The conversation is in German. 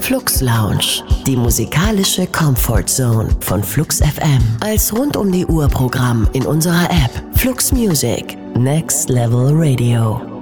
Flux Lounge, die musikalische Comfort Zone von Flux FM. Als rund um die Uhr Programm in unserer App Flux Music. Next Level Radio.